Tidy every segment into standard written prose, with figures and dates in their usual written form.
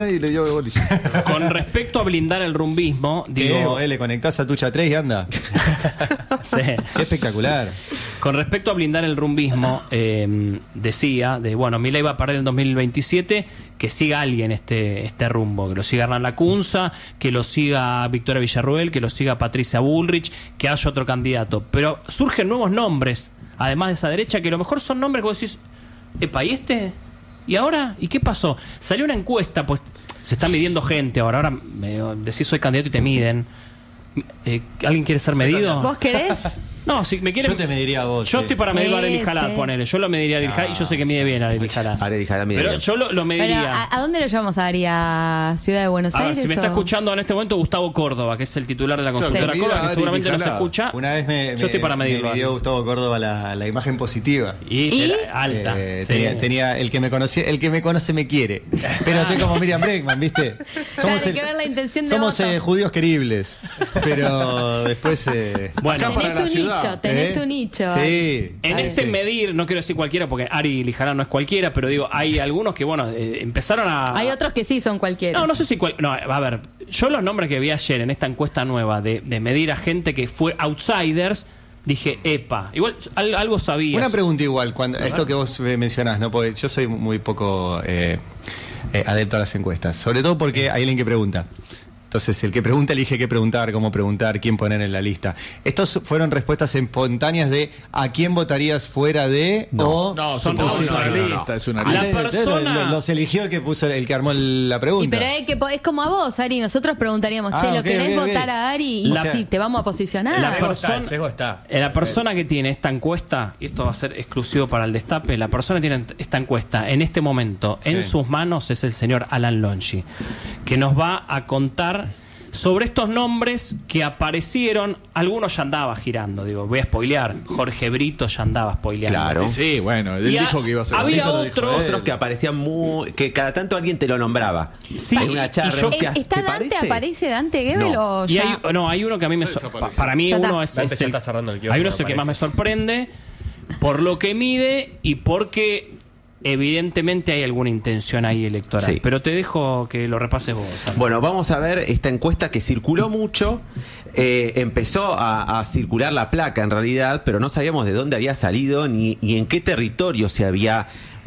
y le dio boliche. Con respecto a blindar el rumbismo, digo... le conectás a Tucha 3 y anda. Sí. Qué espectacular. Con respecto a blindar el rumbismo, decía, Milei va a perder en 2027, que siga alguien este rumbo, que lo siga Hernán Lacunza, que lo siga Victoria Villarruel, que lo siga Patricia Bullrich, que haya otro candidato. Pero surgen nuevos nombres, además de esa derecha, que a lo mejor son nombres que vos decís, epa, ¿y este? ¿Y ahora? ¿Y qué pasó? Salió una encuesta, pues se está midiendo gente ahora me decís soy candidato y te miden. ¿Alguien quiere ser medido? ¿Vos querés? No, si me quieren... Yo te mediría a vos. Yo estoy para medir a Arely Jalad, sí. ponele. Yo lo mediría a Arely Jalad y yo sé que mide bien a Arely Jalad. Arely Jalad mide Pero bien. yo lo mediría. Pero, ¿a dónde lo llevamos a Ari? ¿A Ciudad de Buenos A ver, Aires? si me está escuchando en este momento Gustavo Córdoba, que es el titular de la consultora Sí. Córdoba, que Mira, seguramente Arely nos Jalad. escucha. Una vez Yo estoy para medirlo. me dio Gustavo Córdoba la imagen positiva. Y era alta. Sí. Tenía el que me conoce me quiere. Pero estoy como Miriam Bregman, ¿viste? Claro, hay que ver la intención de somos voto. judíos queribles. Pero después Bueno, Acá para Tenés tu la ciudad. nicho, tenés tu nicho. Sí. en este medir, no quiero decir cualquiera, porque Arely Jalad no es cualquiera, pero digo, hay algunos que, empezaron a... Hay otros que sí son cualquiera. No sé si... No, a ver, yo los nombres que vi ayer en esta encuesta nueva de medir a gente que fue outsiders, dije, epa, igual algo sabía. Una pregunta igual, esto que vos mencionás, ¿no? Porque yo soy muy poco adepto a las encuestas, sobre todo porque hay alguien que pregunta. Entonces, el que pregunta elige qué preguntar, cómo preguntar, quién poner en la lista. ¿Estos fueron respuestas espontáneas de a quién votarías fuera de o No, Son es no, una no, lista, es una La lista. persona- los eligió el que armó la pregunta. Pero es como a vos, Ari. Nosotros preguntaríamos, che, ¿lo ok, querés ok, ok. votar a Ari? Y La- sí, te vamos a posicionar. El sesgo está. La persona que tiene esta encuesta, y esto va a ser exclusivo para el Destape, la persona que tiene esta encuesta en este momento en sus manos es el señor Alan Longi, que nos va a contar sobre estos nombres que aparecieron. Algunos ya andaba girando, voy a spoilear. Jorge Brito ya andaba spoileando. Claro. Sí, bueno, él Y dijo que iba a ser. había Brito lo dijo otros- él. Otros que aparecían que cada tanto alguien te lo nombraba. Sí, Hay una charla. y yo- hostia, ¿Está ¿te Dante? parece? ¿Aparece Dante Gebel o Y ya? hay uno que a mí me Ya desapareció. para mí Ya está. uno es Dante ya el, está cerrando el kiosco, hay uno me es el que más me parece. sorprende por lo que mide y porque evidentemente hay alguna intención ahí electoral. Sí. Pero te dejo que lo repases vos. Ana. Bueno, vamos a ver esta encuesta que circuló mucho. Empezó a circular la placa en realidad, pero no sabíamos de dónde había salido ni en qué territorio se había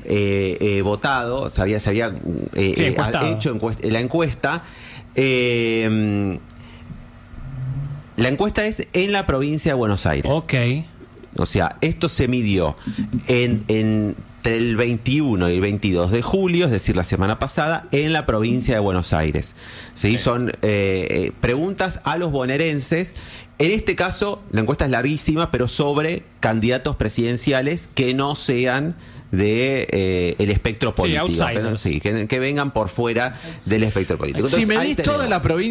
votado, se había encuestado. hecho la encuesta. La encuesta es en la provincia de Buenos Aires. Ok. O sea, esto se midió entre el 21 y el 22 de julio, es decir, la semana pasada, en la provincia de Buenos Aires. ¿Sí? Son preguntas a los bonaerenses. En este caso, la encuesta es larguísima, pero sobre candidatos presidenciales que no sean de el espectro político. outsiders. Sí, que vengan por fuera del espectro político. Si Entonces, ahí medís toda tenemos. la provincia